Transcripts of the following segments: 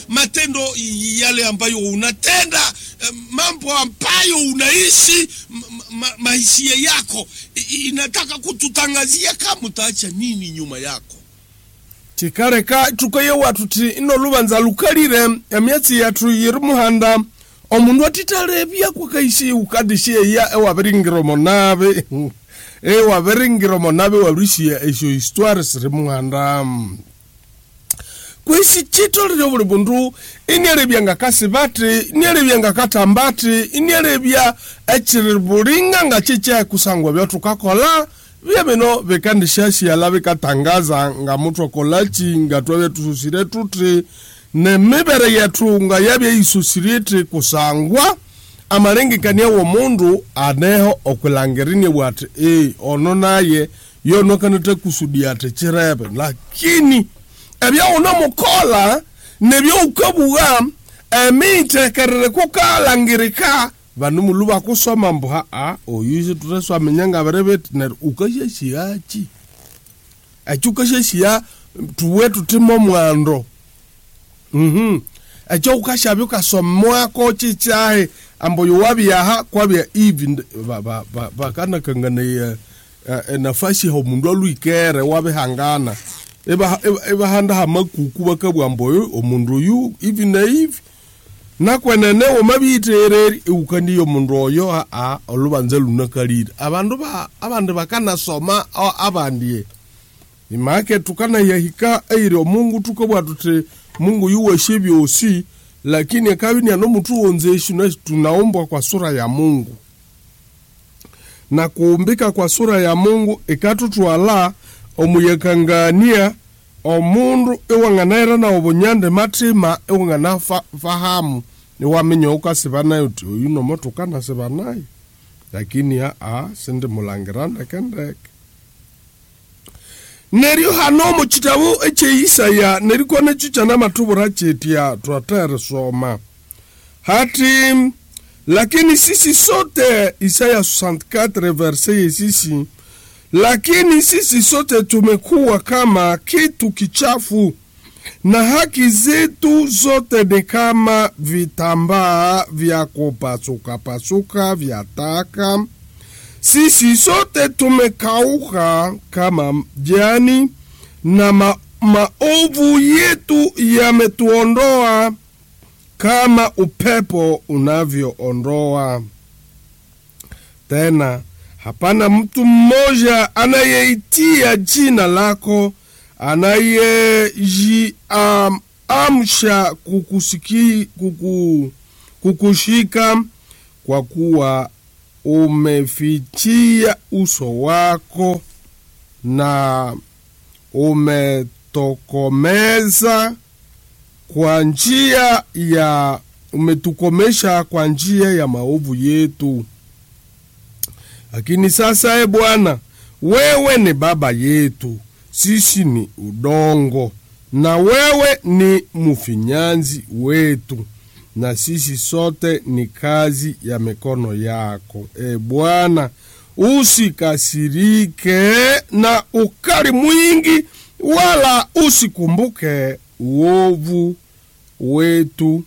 matendo yale ambayo unatenda, mambo ambayo unaishi, maisha yako inataka kututangazia kama utaacha nini nyuma yako. Chikareka tukoye watuti ino lubanza lukalire emyatsi yatu yirumuhanda omundu atitarebya kwakaishi ukadishe ya ewaberingiro monabe ewaberingiro monabe warushia esho histoire rimuhanda kwisi chitolero buli bundu inerebya ngakasibati inerebya ngakatambati inerebya echiribulinga ngachicha kusangwa byatukakola byebeno bekandishashi ala bekatangaza nga mutwa kolachi ngatwabe tususire tuti ne mibere yetu nga yabye isusirite kusangwa amalengekania wo mundu aneho okulangerini bwati ono naye yono kanete kusudia te chirebe lakini ebya ono mukola nebyo ukabuga emitekerere kukalangirika banu muluba kusoma mbuha oyuze tuteswa menyanga berebet na ukasheshiachi achukasheshia tuwe tutimo mwando acho ukashabyo kasomwa ko chichahe ambo yowabi yaha kwabya even bakana kangane nafasi ho mundu luikere wabe hangana eba handa hamakuku bakabwa mboyo omundu yu even naive nakwenene omabiitereri ukandiyo mundu oyo olubanze lunakalira abandu bakana soma abandie imake tukana yahika eire Mungu tukobwa tute Mungu yuwe shebyosi lakini akabini ano mtu onzeshu tunaombwa kwa sura ya Mungu na kuumbika kwa sura ya Mungu ikatutwala omuyekangania omundu ewanganaira na obunyande matima ewangana fahamu ni wamenye ukasibana yuti yuno moto kana sibanayo lakini sende mulangiranda kendeke Nerio hano mu kitabu eche Isaya neriko nechicha na matubura chetia tuatere soma hati lakini sisi sote Isaya 64 verset 6 lakini sisi sote tumekuwa kama kitu kichafu na haki zetu zote ni kama vitambaa vya kupasuka vya taka. Sisi sote tumekauka kama jani na maovu yetu yametuondoa kama upepo unavyoondoa. Tena hapana mtu mmoja anayeitia jina lako, anayejiamsha kukushika, kwa kuwa umefichia uso wako na umetukomesha kwa njia ya maovu yetu. Lakini sasa Bwana, wewe ni baba yetu, sisi ni udongo, na wewe ni mfinyanzi wetu, na sisi sote ni kazi ya mikono yako. Bwana, usikasirike na ukali mwingi, wala usikumbuke uovu wetu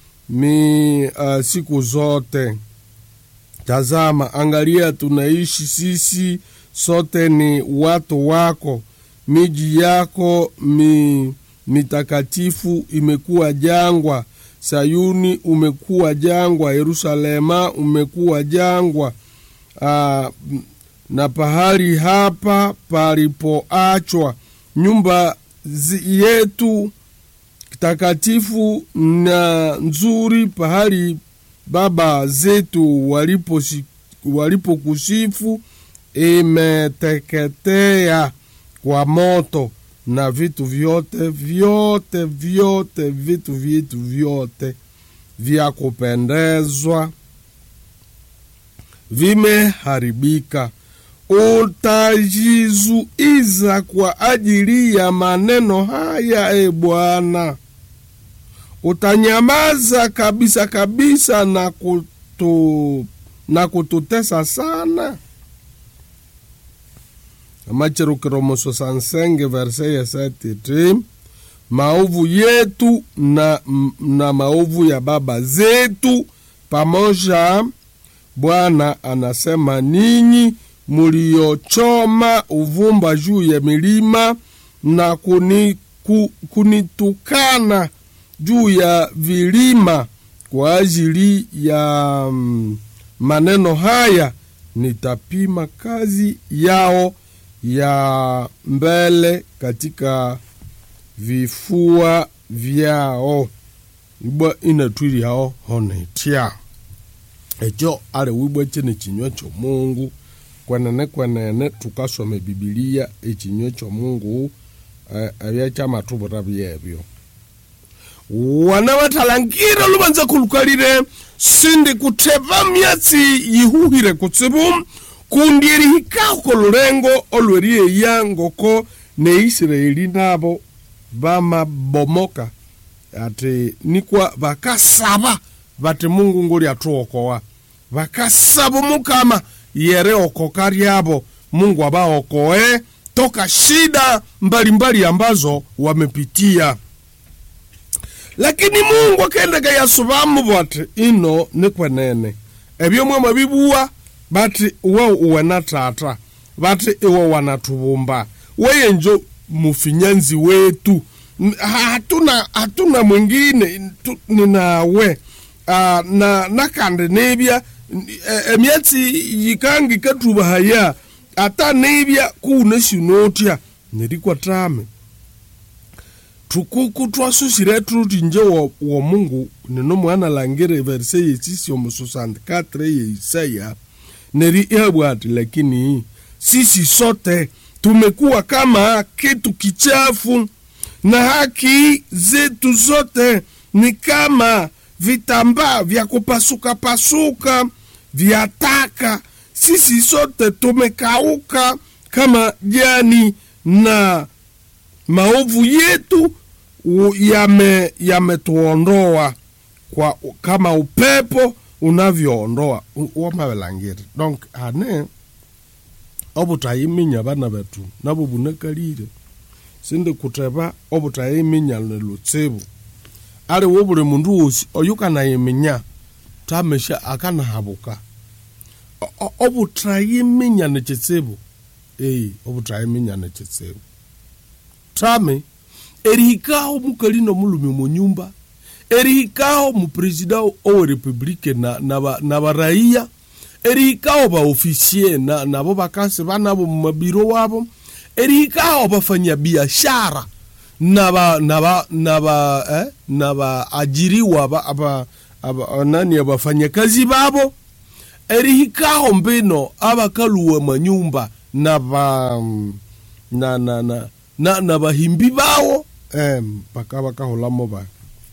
siku zote. Tazama, angalia, tunaishi sisi sote ni watu wako. Miji yako mitakatifu imekuwa jangwa. Sayuni umekuwa jangwa, Yerusalema umekuwa jangwa. Na pahali hapa palipoachwa, nyumba yetu takatifu na nzuri, pahali baba zetu walipokusifu, imeteketea kwa moto, na vitu vyote vitu vyote vya kupendezwa vimeharibika. Utajizuiza kwa ajili ya maneno haya, Bwana. Utanyamaza kabisa na kututesa sana. Machero Kromo 65 verset 7. maovu yetu na maovu ya baba zetu pamoja. Bwana anasema, ninyi muliochoma uvumba juu ya milima na kunitukana juu ya vilima kwa ajili ya maneno haya, nitapima kazi yao ya mbele katika vifua vyao. Ibwa inatwiri hao honetia. Echo ale wibwa chene chinywa cho Mungu. Kwenene tukasome Biblia echinywa cho Mungu abyacha matubura byebyo. Wana watalangira lubanza kulukalire sindi kuteva myatsi yihuhire kutsibu kundiri hikako lurengo olweriye yangoko ne Israeli nabo bama bomoka ati nikwa bakasaba bati Mungu ngoli atuokoa bakasaba mukama yere okokari yabo Mungu abaokoe toka shida mbalimbali ambazo wamepitia. Lakini Mungu akenda yasubamu bati ino nikwenene ebyo mwe bibuwa bati uwe na tata bati iwe wanatubumba weye njo mufinyanzi wetu, hatuna mwingine ninawe na kande nebya emyatsi yikangi katuba haya ata nebya kuuneshinotia nirikwa tame tukuku twasusire tuti nje wa Mungu nino mwana langere verse yesisi omu 64 ye Isaya neri ebwati. Lakini sisi sote tumekuwa kama kitu kichafu na haki zetu zote ni kama vitambaa vya kupasuka pasuka vya taka. Sisi sote tumekauka kama jani na maovu yetu yametuondoa kwa kama upepo unavyoondoa wamawelangiri. Donc ane obutayiminya bana betu nabo bunakalire sindi kuteba obutayiminya nelutsebu ale wobule mundu wosi oyukana yiminya tamesha akana habuka obutayiminya nechetsebu obutayiminya nechetsebu tame erikao mukalino mulumi mu nyumba erikao mu president o republique na baraia erikao ba officier na bo bakase bana bo mabiro wabo erikao bafanya biashara na ba ajiriwa aba nani abafanya kazi babo erikao mbino abakaluwe manyumba na ba na bahimbi bawo bakabaka holamo ba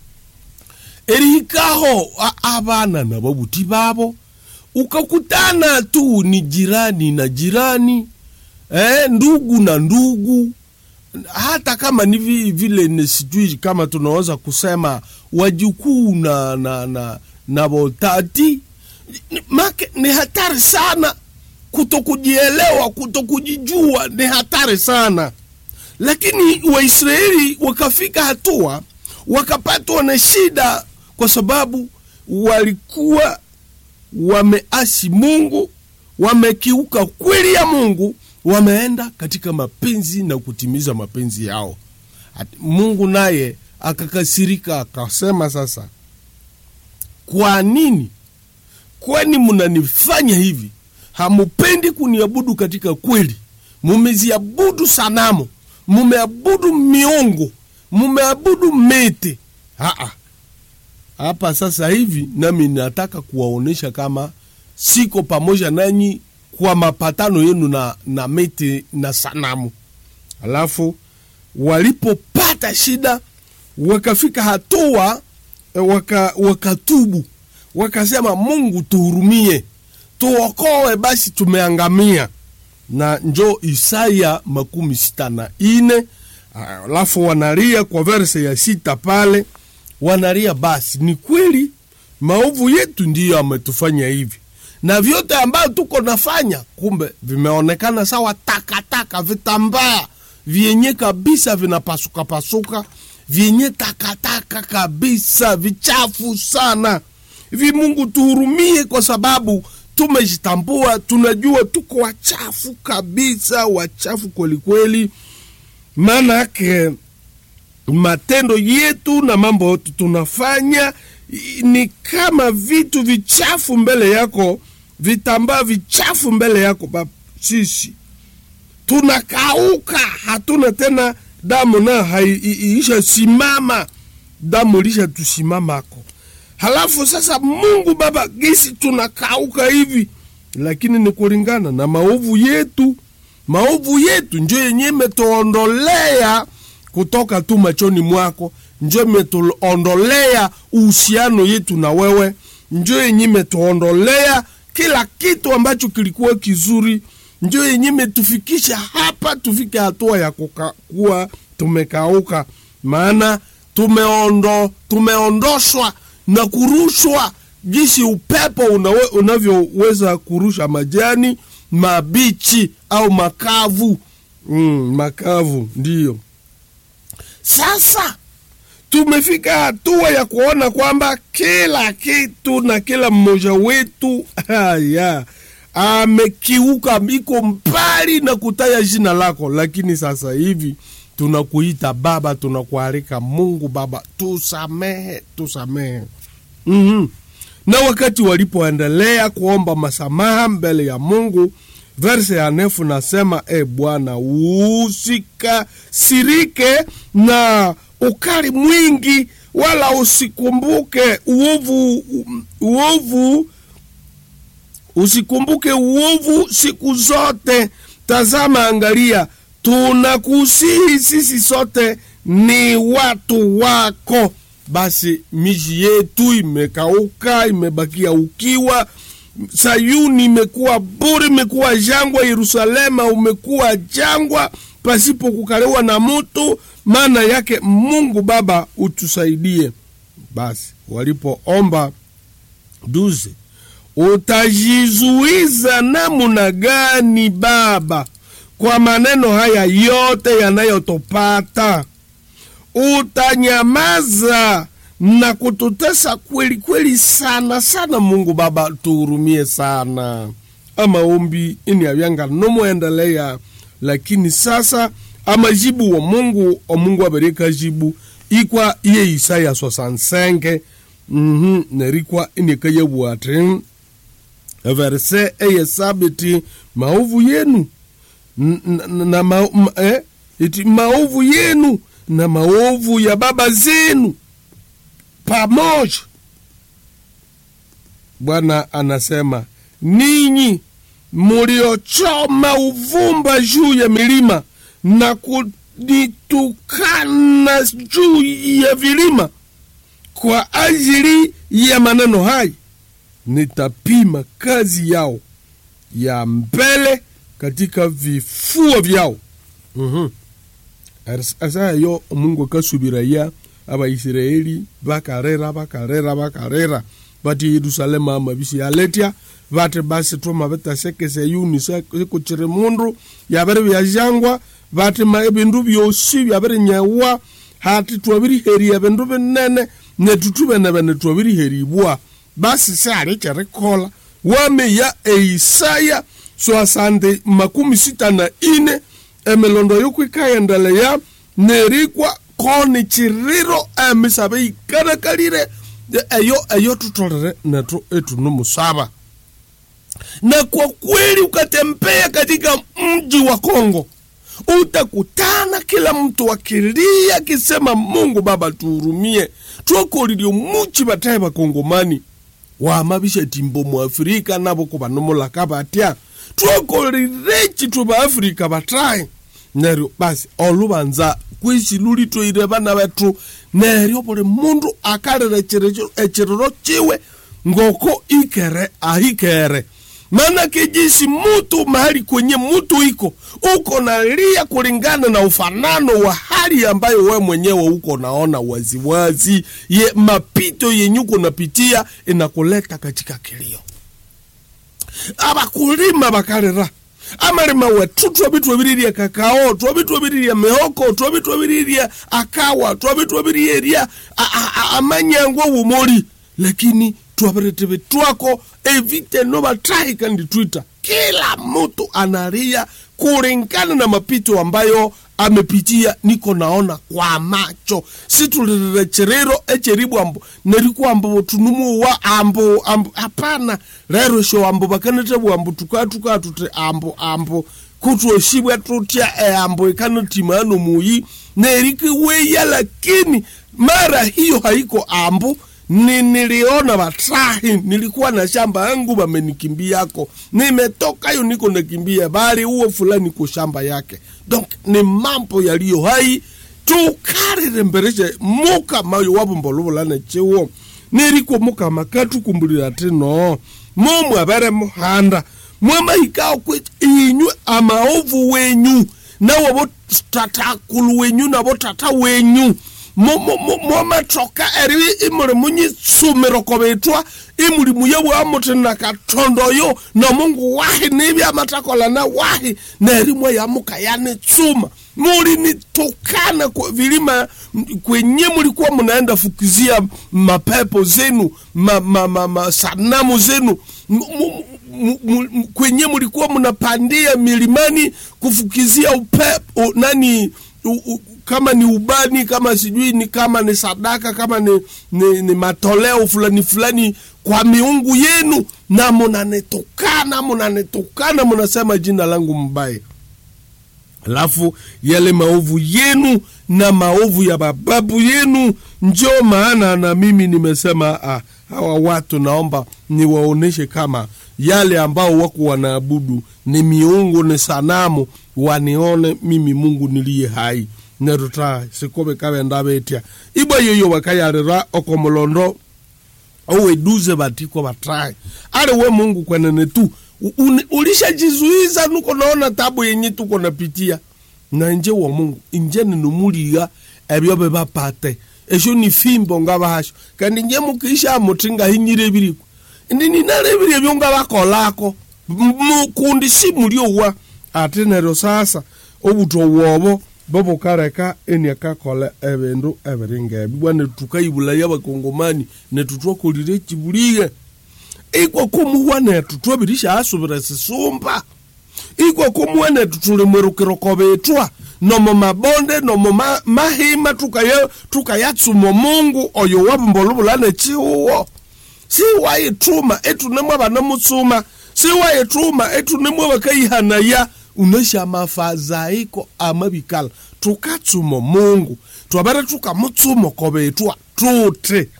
erikaho abana na babuti babo ukakutana tu ni jirani na jirani ndugu na ndugu, hata kama ni vile nesijui kama tunaweza kusema wajukuu na botati. Ni hatari sana kutokujielewa, kutokujijua, ni hatari sana. Lakini Waisraeli wakafika hatua wakapatwa na shida kwa sababu walikuwa wameasi Mungu, wamekiuka kweli ya Mungu, wameenda katika mapenzi na kutimiza mapenzi yao. Mungu naye akakasirika akasema, sasa kwa nini? Kwani mnanifanya hivi? Hamupendi kuniabudu katika kweli. Mumeziabudu sanamu, mumeabudu miungu, mumeabudu mete. Hapa sasa hivi nami nataka kuwaonesha kama siko pamoja nanyi kwa mapatano yenu na mete na sanamu. Alafu walipopata shida wakafika hatua wakatubu, wakasema Mungu tuhurumie, tuokoe basi tumeangamia. Na njo Isaya 64. Alafu wanalia kwa verse ya 6 pale, wanalia basi ni kweli maovu yetu ndiyo ametufanya hivi, na vyote ambao tuko nafanya kumbe vimeonekana sawa takataka, vitambaa vyenye kabisa vinapasuka pasuka, vyenye takataka kabisa, vichafu sana. Hivi Mungu tuhurumie, kwa sababu tumejitambua, tunajua tuko wachafu kabisa, wachafu kweli kweli. Maana yake matendo yetu na mambo yetu tunafanya ni kama vitu vichafu mbele yako, vitambaa vichafu mbele yako. Baba, sisi tunakauka, hatuna tena damu, na haisha simama, damu lisha tusimamako. Halafu sasa Mungu Baba, gisi tunakauka hivi, lakini ni kulingana na maovu yetu. Maovu yetu ndio yenye metuondolea kutoka tu machoni mwako, ndio metuondolea uhusiano yetu na wewe, ndio yenye metuondolea kila kitu ambacho kilikuwa kizuri, ndio yenye metufikisha hapa tufike hatua ya kuwa tumekauka. Maana tumeondoshwa na kurushwa jinsi upepo unavyoweza kurusha majani mabichi au makavu. Makavu ndiyo. Sasa tumefika hatua ya kuona kwamba kila kitu na kila mmoja wetu amekiuka, miko mbali na kutaya jina lako. Lakini sasa hivi tunakuita Baba, tunakualika Mungu Baba, tusamehe. Na wakati walipoendelea kuomba masamaha mbele ya Mungu, verse ya 9 nasema, Bwana, usikasirike na ukali mwingi, wala usikumbuke uovu siku zote. Tazama, angalia, tunakusihi sisi sote ni watu wako. Basi miji yetu imekauka, imebakia ukiwa. Sayuni imekuwa bure, imekuwa jangwa. Yerusalema umekuwa jangwa pasipo kukaliwa na mtu. Maana yake Mungu Baba, utusaidie. Basi walipoomba 12, utajizuiza namna gani Baba kwa maneno haya yote yanayotopata? Utanyamaza na kututesa kweli kweli sana sana. Mungu Baba, tuhurumie sana. Maombi ini avyanga nomuendelea, lakini sasa amajibu wa Mungu abereka jibu ikwa iye Isaya 65 nerikwa inikaye buatin verse eye sabiti maovu yenu na maovu yenu na maovu ya baba zenu pamoja. Bwana anasema, ninyi muliochoma uvumba juu ya milima na kunitukana juu ya vilima, kwa ajili ya maneno hai nitapima kazi yao ya mbele katika vifua vyao. Asa yo Mungu kasubira ya aba Israeli bakarera bati Yerusalema amabisi aletia bate basi toma beta seke se yuni se kuchire mundu ya bere ya jangwa bate maebindu byosi ya bere nyawa hati twabiri heri ya bendu benene ne tutube na bene twabiri heri bua. Basi se arecha kola wame ya Isaya 64 emelondo yukwikaendele ya nerikwa koni chiriro emisabe ikanakalire eyo tutolere netu etu numusaba. Na kwa kweli ukatembea katika mji wa Kongo, utakutana kila mtu akilia kisema, Mungu Baba tuhurumie. Tuoko lidio muchi bataye bakongomani wa mabisha timbo mu Afrika nabo kuba nomola kabatia. Tuoko lirechi tuba Afrika bataye. Nerio basi olubanza kwisi lulito irebana betu nerio pole mundu akarere echiriro chiwe ngoko ikere ahikere. Maana kijisi mutu mahali kwenye mutu iko uko nalia kulingana na ufanano wa hali ambayo we mwenyewe uko naona waziwazi ye mapito yenyuko napitia inakuleta katika kilio. Abakulima bakarera amarima wetu twabitwabiriria kakao twabitwabiriria mehoko twabitwabiriria akawa twabitwabiriria amanyango wumori lakini twabiretibe twako evite no batrahi kandi Twitter kila mtu anaria kulingana na mapito ambayo amepitia. Niko naona kwa macho situlirecherero echeribu ambo nerikuwa ambo tunumu wa ambo hapana rero show ambo bakanete ambo tukatuka tute ambo kutuoshibwa tutia ambo ikanotimano muyi neriki weya, lakini mara hiyo haiko ambo. Niliona batrahi, nilikuwa na shamba yangu bamenikimbiyako, nimetoka yo niko nakimbia bali uwe fulani kwa shamba yake. Donc ni mambo yaliyo hai tukarire mbereshe muka mayo wabo mbolobola na chewo nilikuwa muka makatu kumbulira teno mumu abere muhanda mwema hikao kwe inyu amaovu wenyu na wabo tatakulu wenyu na wabo tata wenyu mwema troka eri imure munyi sumero kobetwa imuri muyebu amutena katondo yo na Mungu wahi nibi amatakola na wahi na erimwe ya muka yani tsuma muri ni tokana kwa vilima kwenye mulikuwa munaenda fukizia mapepo zenu sanamu zenu kwenye mulikuwa munapandia milimani kufukizia upepo kama ni ubani, kama sijui ni kama ni sadaka, kama ni matoleo fulani kwa miungu yenu, na munanetokana munasema jina langu mbaya. Alafu yale maovu yenu na maovu ya bababu yenu njoo maana na mimi nimesema hawa watu naomba niwaoneshe kama yale ambao wako wanaabudu ni miungu, ni sanamu, wanione mimi Mungu niliye hai. Neruta sikobe kawe ndabetia ibo yoyo wakayarira okomolondo owe duze batiko batrai ale we Mungu kwenene tu ulishajizuiza nuko naona tabu yenye tuko napitia na nje wa Mungu nje ninumuliga ebyobe bapate esho ni fimbo ngabahasho kandi nje mukisha mutinga hinyire biriko ndini narebire byonga bakolako mukundi simulio wa atenero sasa obuto wobo bobo kareka eni akakola ebendo eberinga bibwane tukayibula y'abakongomani ne tutwakolire kibuliye iko kumuwane tutwabirisha asubira sisumba iko kumuwane tutulemwerukiro kobetwa no mabonde no mahima tukayatsumo Mungu oyo wabombolubulane chiwo si wayituma etunemwa banamutsuma si wayituma etunemwa bakayihanaya unesha mafazaiko amabikala tukatsumo Mungu twabara tukamutsumo kobetwa tute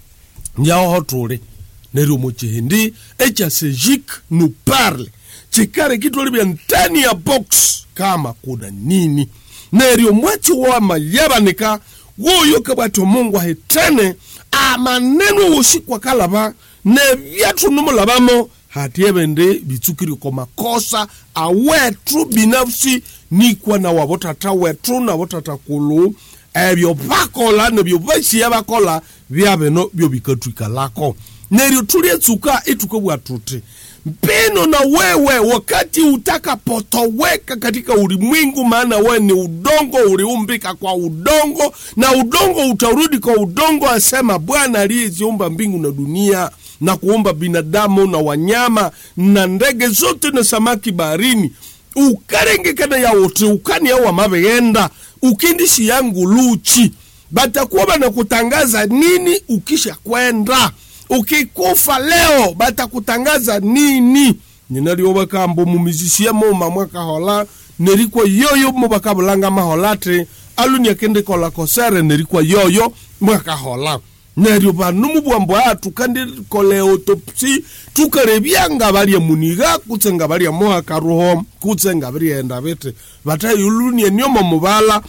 nyaho tule nero muchindi echa sejik nous parle chikare kitu libya ndani ya box kama kuna nini nero mwachi wa mayabanika woyo kabato Mungu ahetene amaneno ushikwa kalaba ne byatu numulabamo hatiebende bitsukiri kwa makosa awetu binafsi ni kwa na wabotata wetu na wabotata kulu ebyo bakola nebyo bashi yabakola byabeno byo bikatwika lako neryo tulie tsuka itukobwa tuti mpeno na wewe wakati utaka potoweka katika ulimwengu maana wewe ni udongo uliumbika kwa udongo na udongo utarudi kwa udongo asema Bwana aliyeziumba mbingu na dunia na kuumba binadamu na wanyama na ndege zote na samaki baharini ukarenge kana ya wote ukani ya wamabegenda ukindishi yangu luchi batakuwa bana kutangaza nini ukisha kwenda ukikufa leo batakutangaza nini ninalioba kambo mumizishia moma mwaka hola nerikwa yoyo mubaka bulanga maholate aluni akende kola kosere nerikwa yoyo mwaka hola neryo banumubu ambwa tukandi kole autopsy tukarebyanga bali muniga kutsenga bali moha karuho kutsenga bali enda bete batayuluni enyomo mubala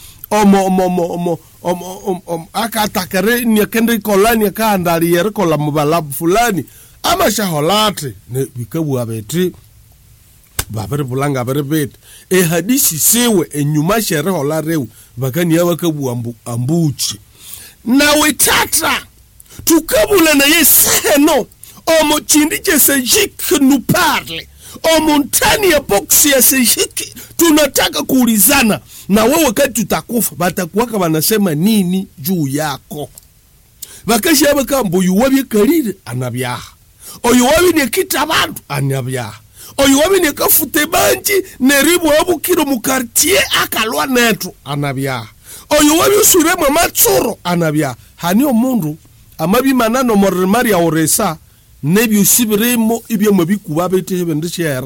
akatakare ni akende kolani akandali yerekola mubala fulani ama shaholate ne bikabu abeti babere bulanga berebet hadisi sewe enyuma shere holareu bakani yabakabu ambuchi na wetata tukabula na yeseno omo chindi chese jik nous parle omuntani ya boksi ya seshiki tunataka kuulizana na wewe wakati tutakufa batakuwaka wanasema nini juu yako. Bakashi abaka mbuyu wabi karire anabyaha. Oyu wabi nekita abantu anabyaha. Oyu wabi nekafute banji neribu wabukiro mu quartier akalwa netu anabyaha. Oyu wabi usure mu matsuro anabyaha. Hani omundu amabi manano mormari ya oresa nebi usibiremo ibyo mabikuba bete bendishera.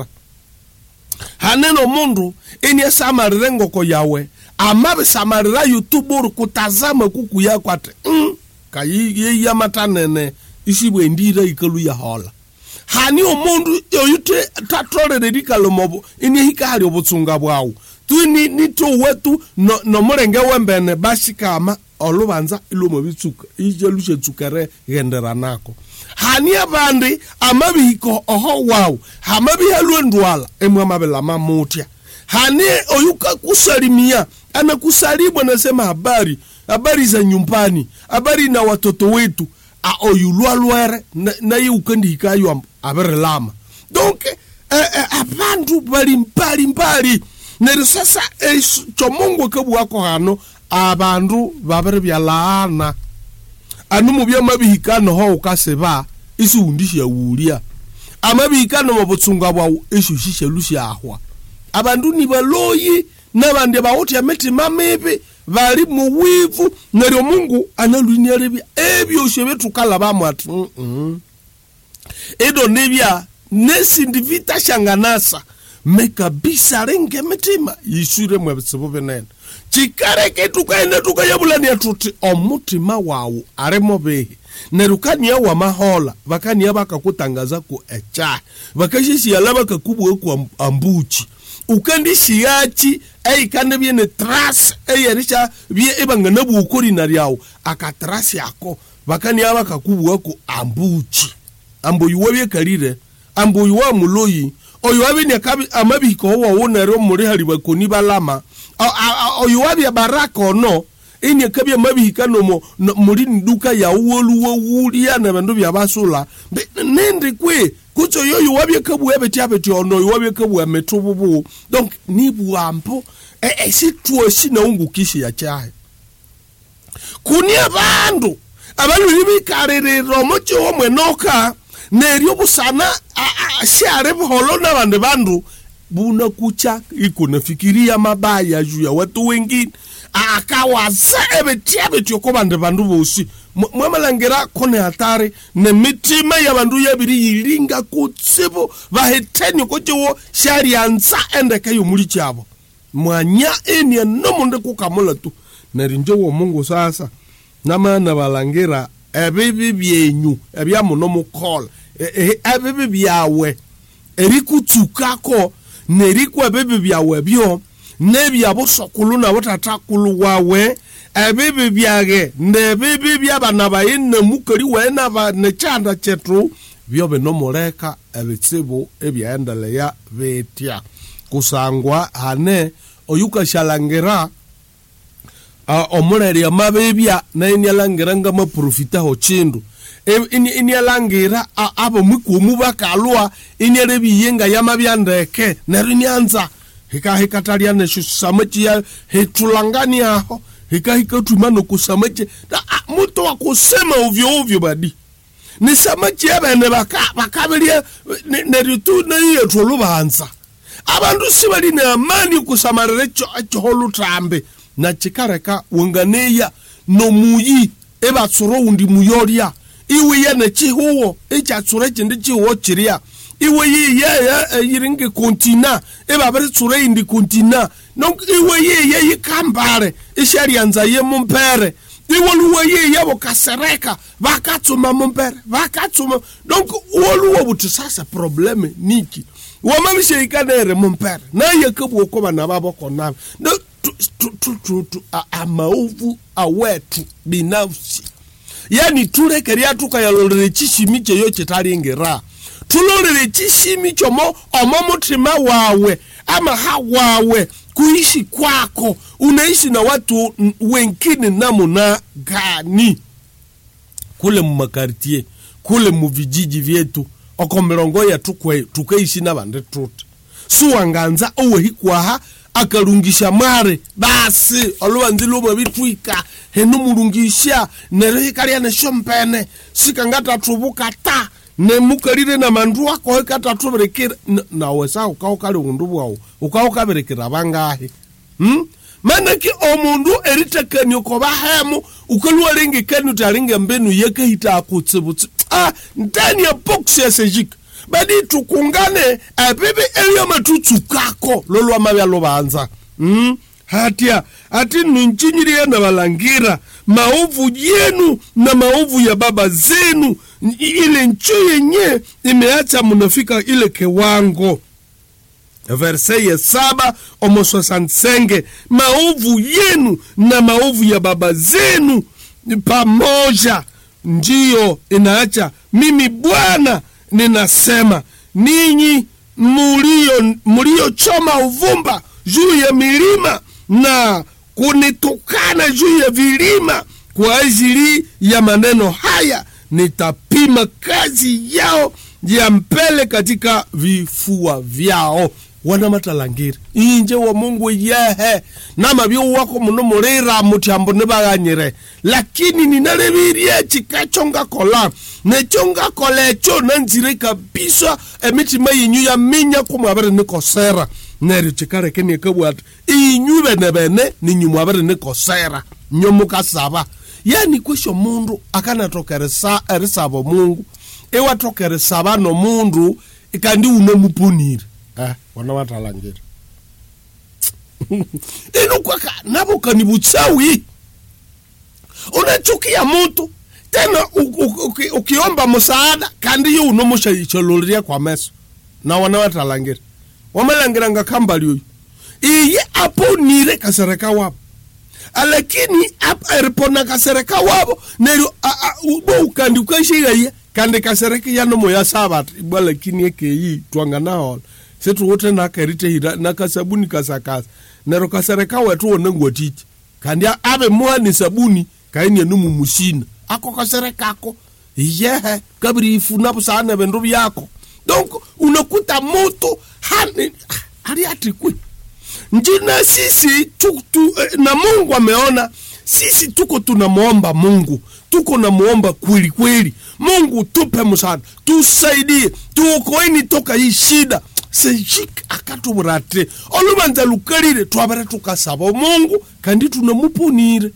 Haneno mundu eni samarire ngoko yawe amabe samarira YouTube kutazama kuku yako ate kayi ya matanene isibwe ndira ikalu ya hola. Hani omundu yoyute tatore dikalo mobo eni hikali obutsunga bwawo tu ni to wetu no murenge wembene bashikama olubanza ilomo bitsuka ijelushe tsukare gendera nako. Hani abandi amabiko oho wow hamabi halwendwala emwe amabela mamutia. Hani oyuka kusalimia anakusalimu anasema habari za nyumbani, habari na watoto wetu oyulwalwere na yukandi hikayo aberelama. Donc abantu bali mbali nero sasa chomongo kabu wako hano abantu babere byalana anumu bya mabihikano ho ukaseba isi undisha wulia amabihikano mabutsunga bwa eshishishe lushi ahwa abantu ni baloyi nabande bawoti ameti mamebe bali mu wivu nero Mungu analunyere ebyo shebetu kala bamwatu edo nebya nesi ndivita shanganasa meka bisarenge metima yishure mwebisebo benene chikare ketu kaenda tukayabulani atuti omutima wawo aremo behe nerukani wa mahola bakani bakakutangaza ku echa bakashishi yalaba kakubwe ku ambuchi ukandishi yachi kane biene tras yarisha bie ebangana bukuri naryawo akatrasi yako bakani bakakubwe ku ambuchi ambo yuwe kalire ambo yuwa muloyi oyo abini akabi amabiko wo wonero muri hali bakoni balama oyo ya baraka no ini akabi amabika no muri nduka ya uwoluwo wulia na bandu bya basula nende kwe kucho yoyo wabye kabu ebeti abeti ono wabye kabu ametububu. Donc ni buampo situo sina ungukishi ya chahe kuni abandu libikarere romocho omwenoka neryo busana share buholo na bandu buna kucha iko nafikiria mabaya juu ya watu wengine akawaza ebeti yoko bandu bosi mwamalangera kone hatari ne mitima ya bandu yabiri yilinga kutsibo baheteni kojewo shari anza endeka yomuli chabo mwanya eni nomunde kukamula tu narinjo wo Mungu sasa namana balangera ebibi byenyu ebyamuno mukola ebibi byawe erikutsukako nerikwa ebibi byawe byo nebyabo sokulu na botatakulu wawe ebibi byage nebibi byabana bayine mukari wena ba nechanda chetu byo benomoleka ebitsibu ebyaendeleya betya kusangwa hane oyuka shalangera omulere amabebya na inyalangera ngama profita ho chindu inyalangera abo mwikumu bakalwa inyarebi yenga yamabyandeke narinyanza hikatalia nesho samachi ya hetulangani aho hikatumano kusamachi muto wa kusema ovyo badi ni samachi ya bene bakabelia neritu na yetu lubanza abantu sibali na amani kusamarere holu trambe na chikareka wanganeya no muyi eba tsoro undi muyoria iwe ya na chihuo echa tsore chindi chihuo chiria iwe ya yiringe kontina eba bari tsore indi kontina donc iwe ya yikambare ishari anza ye mumpere iwe luwe ya bokasereka bakatsuma mumpere bakatsuma donc woluwo buti sasa probleme niki wamamishe ikanere mumpere na yekabu okoba na baboko na amaovu awetu binafsi yani tulekeria tukayalolere chishimi cheyo chetaringera tulolere chishimi chomo omomutima wawe ama hawawe kuishi kwako unaishi na watu wengine namuna gani kule mumakartie kule muvijiji vyetu okomirongo ya tukeishi na bande tuti suwanganza owehikwaha akalungisha mare basi olubanzilo babitwika henu mulungisha nerehikalia neshompene sikangata tubuka ta nemukalire na mandu ako kata tuberekera na wesa ukawukale undubu wawo ukawukaberekera bangahe manaki omundu eritekani ukobahemu ukaluwalingi kani utalingi mbenu yeke hita akutsibutsi ndani ya box ya sejik badi tukungane abebe eliyo matutsukako lolo amabya lobanza hatia ati nunchinyiriye na balangira maovu yenu na maovu ya baba zenu ile nchi yenye imeacha munafika ile kiwango. Verse ya 7 65 maovu yenu na maovu ya baba zenu pamoja ndiyo inaacha mimi Bwana ninasema ninyi mulio choma uvumba juu ya milima na kunitukana juu ya vilima kwa ajili ya maneno haya nitapima kazi yao ya mpele katika vifua vyao. Wana matalangiri inje wa Mungu yehe na mabyo wako muno murira mutyambo nebaganyire lakini ninalebirie chikachonga kola nechonga kolecho nanzire kabisa emitima yinyu ya minya kumwabere nikosera neri chikare kene kabwat inyube nebene ninyumwabere nikosera nyomuka saba yani kwesho mundu akana tokeresa erisabo Mungu ewa tokeresa bano mundu ikandi unomupunire wana watalangira inu kwaka nabo kanibutsawi unachukia mtu tena ukiomba msaada kandi yu unomushayichololria kwa meso na wana watalangira wamelangira ngakambali uyu iye aponire kasereka wabo alakini eripona kasereka wabo nero ubo ukandi ukashiga ye kandi kasereka yano moya sabat ibwalakini ekeyi twanganaho setu wote nakerite hira nakasabuni kasakasa nero kasereka wetu onengwatiti kandi abe muhani sabuni kaini numu mushina ako kasereka ako yehe kabiri ifuna busana bendu byako donc unakuta moto hali atikwe njina sisi na Mungu ameona sisi tuko tunamuomba Mungu tuko namuomba kweli kweli Mungu tupe msaada tusaidie tuokoeni toka hii shida sejik akatuburate olubanza lukalire twabare tukasaba Mungu kandi tunamupunire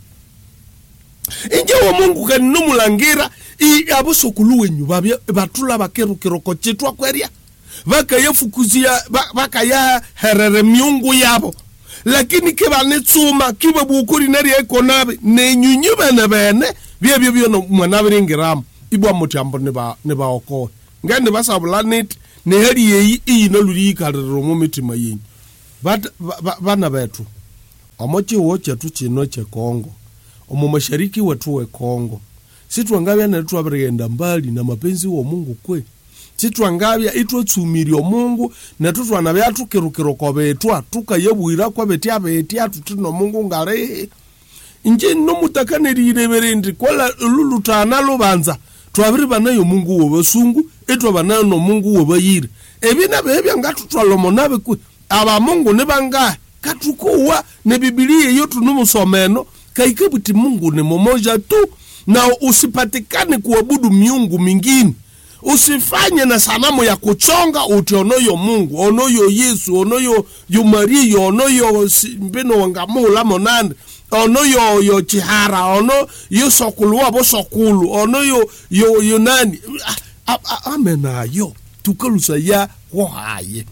inje wa Mungu kandi numulangira abosokuluwe nyubabya batula bakerukiroko chitwa kweria bakayafukuzia bakaya herere myungu yabo lakini kebanetsuma kibe bukuri nari ekonabe nenyunyube nebene byebyo no mwanabe ngiramu ibwa mutyambo ne ba oko ngende basabulanet ne heri yeyi inoluri kalero mu mitima yinyi bana betu omochi woche tuchino che Kongo omo mashariki wetu we Kongo sitwangabya na twabregenda mbali na mapenzi wa Mungu kwe sitwangabya itwatsumirio Mungu na tutwana byatukirukiro kobetwa tukayebuira kwa betia betia tutino Mungu ngare inje no mutakanirire berendi kola lulutana lubanza twabiri banayo Mungu wo basungu etwa banayo no Mungu wo bayire ebina bebya ngatutwalomo nabe ku aba Mungu ne banga katukuwa ne Biblia yotu numusomeno kaikebuti Mungu ni mmoja tu na usipatikane kuabudu miungu mingine usifanye na sanamu ya kuchonga utionoyo Mungu onoyo Yesu onoyo Maria onoyo mbino wangamula monande onoyo yo chihara ono yo sokulu wabo sokulu onoyo yo nani amenayo tukalusa ya hohaye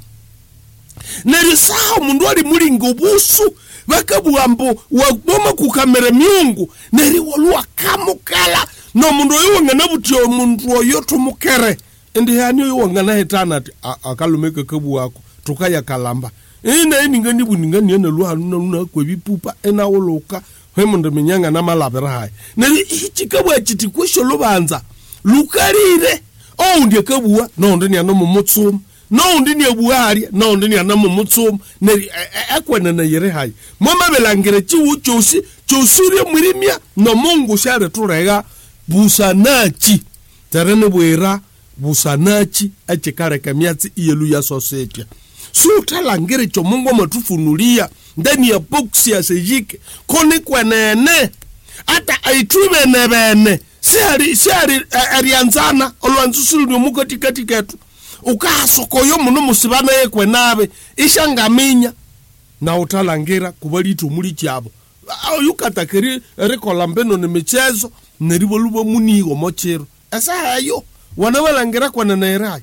nerisaho mundu ali mulingo busu bakabuambo wagoma kukamera miungu neri wolwa kamukala no mundu yongana butyo mundu yoto mukere ndi hani yongana hetana akalumeka kabu wako tukaya kalamba ina ngani buningani na luhanu na kwebipupa ena woloka hemundu minyanga na malabera hai neri ichikabu achitikwesho lubanza lukarire ndiye kabuwa no ndi ya no mumutsum no ndi ya buhari no ndi ya no mumutsum neri akwena na yere hai mama belangire chiwu chosuri mwirimia no Mungu share turega busanachi terene bwera busanachi echikareka myatsi iyelu ya society sutalangire cho Mungu matufunulia ndani ya box ya sejike koni kwenene ata aitume nebene siari arianzana olwanzusulwe mukatikati ketu ukasokoyo muno musibana yekwe nabe ishangaminya na utalangira kubalitu muri cyabo yukatakiri rekolambeno ne michezo neribolubo munigo mochero asa hayo wanawalangira kwa nanaerai.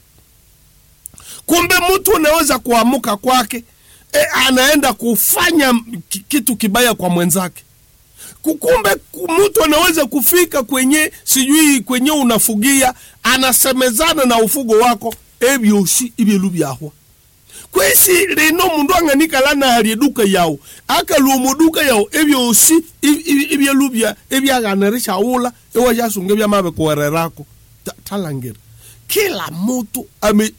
Kumbe mtu anaweza kuamuka kwake anaenda kufanya kitu kibaya kwa mwenzake. Kumbe mtu anaweza kufika kwenye sijui kwenye unafugia anasemezana na ufugo wako ebyoshi ibyelubyaho. Kwesi lino mundu anganika lana haliduka yao akaluumuduka yao ebyoshi ibyelubya ebyaganerisha ula ewajasunge byamabe kwererako talangira. Kila mtu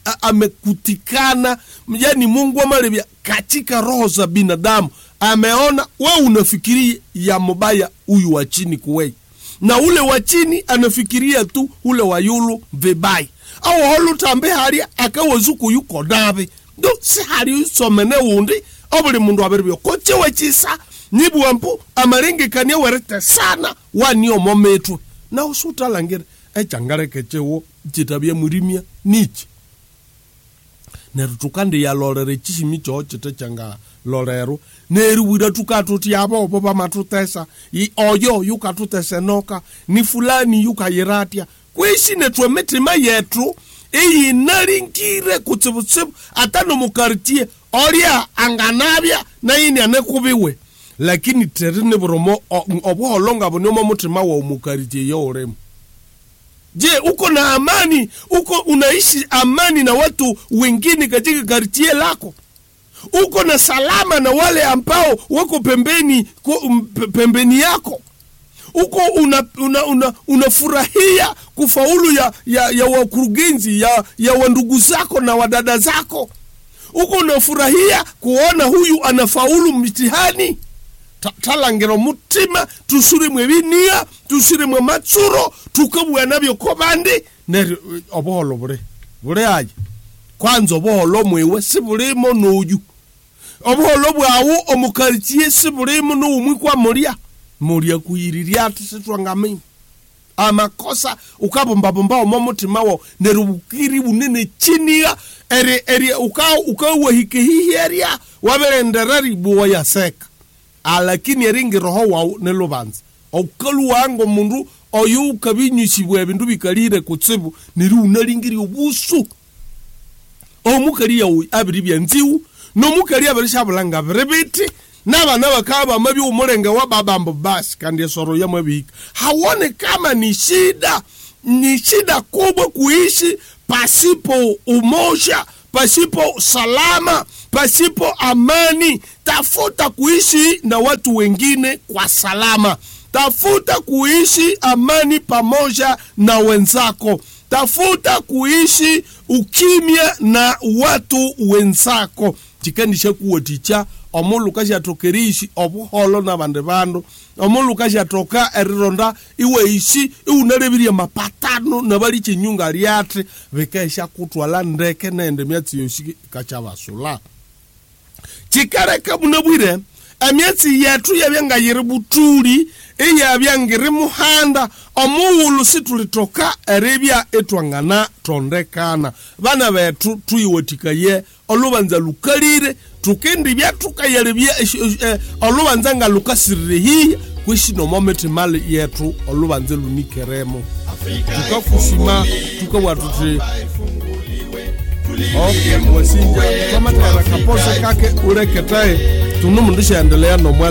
amekutikana yani Mungu amalebya katika roho za binadamu ameona wewe unafikiria ya mubaya huyu wa chini kuwei na ule wa chini anafikiria tu ule wa yulu vibai au holu tambe hari akawazuku yuko dabe do si hari somene wundi obuli mundu aberebyo koche wachisa nibuampu amaringi kanye werete sana wani omometu na usutalangira echangareke chewo chitabye murimia nichi nerutukande ya lorere chishimicho chete changa lorero neruwira tukatuti yabo oboba matutesa oyo yukatutese noka ni fulani yukayiratia kwishi netwemetima yetu iyi naringire kutsibutsibu atano mukartie oria anganabya na yini anekubiwe lakini terine bromo obuholonga bunyomo mutima wa mukartie yoremu. Je, uko na amani? Uko unaishi amani na watu wengine katika kartie lako? Uko na salama na wale ambao wako pembeni yako? Uko unafurahia kufaulu ya wakurugenzi ya wandugu zako na wadada zako? Uko unafurahia kuona huyu anafaulu mtihani? Talangero mutima tusuri mwebinia tusuri mwe matsuro tukabwa nabyo kobandi ne oboholo bure aje kwanza oboholo mwewe sibulimo noju oboholo bwawo omukaritiye sibulimo no umwikwa muria kuyiriria atisitwangami amakosa ukabomba omomutima wo nerubukiri bunene chinia eri ukawa hikehiheria waberenderari buwa yaseka alakini eringi roho wa nelobanza okalu wango mundu oyu kabinyusibwe bindu bikalire kutsibu niru naringiri obusu omukali yawo abiri byanziwu no mukali abarishabulanga brebeti nabana bakaba mabi umurenge wa babambo basi kandi soro ya mabika haone kama ni shida kubwa kuishi pasipo umoja, pasipo salama, pasipo amani. Tafuta kuishi na watu wengine kwa salama. Tafuta kuishi amani pamoja na wenzako. Tafuta kuishi ukimya na watu wenzako. Chikandisha kuoticha omulu kasha tokerishi obuholo na bandu omulu kasha toka erironda iwe ishi unarebiria mapatano na bali chinyunga riate bekaisha kutwala ndeke nende myatsi yoshi kachabasula chikareka bunabwire emyatsi yetu yabyenga yiributuli eyabyangiri muhanda omuwulu situlitoka erebya etwangana tondekana bana betu tuyiwatikaye olubanza lukalire tukendi bya tukayalebya olubanza nga lukasirire kwishino moment mali yetu olubanza lunikeremo tukakushima tukawatuti okay wasinja kama tara kapose kake ureketae tunumundisha endelea no